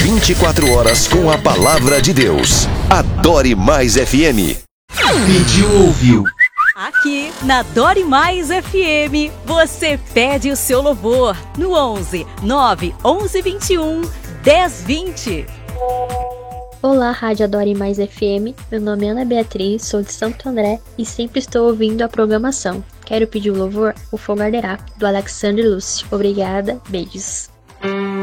24 horas com a palavra de Deus. Adore Mais FM. Pediu, ouviu. Aqui na Adore Mais FM, você pede o seu louvor no 11 9 11 21 10 20. Olá, Rádio Adore Mais FM. Meu nome é Ana Beatriz, sou de Santo André e sempre estou ouvindo a programação. Quero pedir o louvor O Fogo Arderá, do Alexandre Lúcio. Obrigada, beijos.